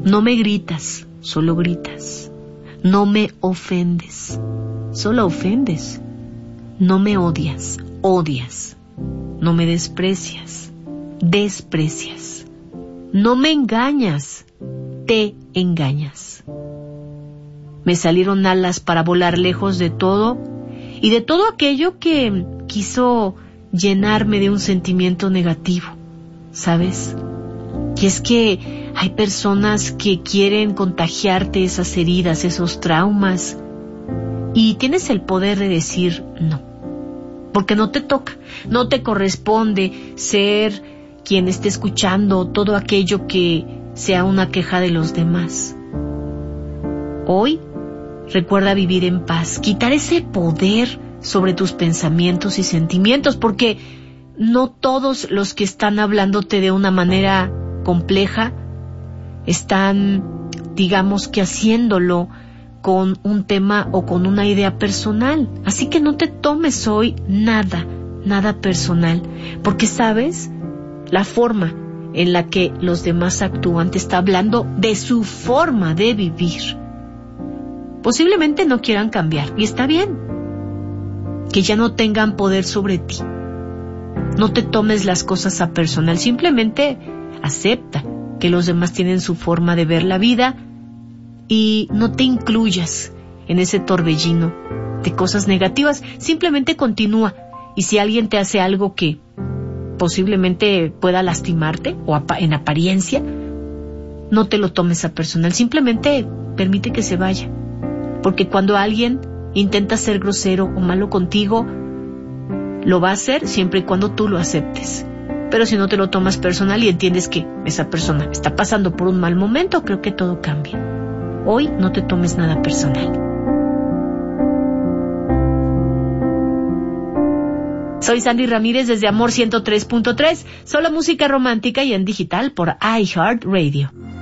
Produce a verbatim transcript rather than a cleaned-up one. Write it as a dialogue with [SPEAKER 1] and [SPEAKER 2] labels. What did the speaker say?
[SPEAKER 1] No me gritas, solo gritas. No me ofendes, solo ofendes. No me odias, odias. No me desprecias, desprecias. No me engañas, te engañas. Me salieron alas para volar lejos de todo y de todo aquello que quiso llenarme de un sentimiento negativo, ¿sabes? Y es que hay personas que quieren contagiarte esas heridas, esos traumas, y tienes el poder de decir no, porque no te toca, no te corresponde ser quien esté escuchando todo aquello que sea una queja de los demás. Hoy, recuerda vivir en paz, quitar ese poder sobre tus pensamientos y sentimientos, porque no todos los que están hablándote de una manera compleja están, digamos que haciéndolo con un tema o con una idea personal. Así que no te tomes hoy nada, nada personal, porque sabes, la forma en la que los demás actúan te está hablando de su forma de vivir. Posiblemente no quieran cambiar, y está bien, que ya no tengan poder sobre ti. No te tomes las cosas a personal, simplemente acepta que los demás tienen su forma de ver la vida y no te incluyas en ese torbellino de cosas negativas. Simplemente continúa, y si alguien te hace algo que posiblemente pueda lastimarte o en apariencia, no te lo tomes a personal, simplemente permite que se vaya, porque cuando alguien intenta ser grosero o malo contigo, lo va a hacer siempre y cuando tú lo aceptes. Pero si no te lo tomas personal y entiendes que esa persona está pasando por un mal momento, creo que todo cambia. Hoy no te tomes nada personal. Soy Sandy Ramírez desde Amor ciento tres punto tres, solo música romántica y en digital por iHeartRadio.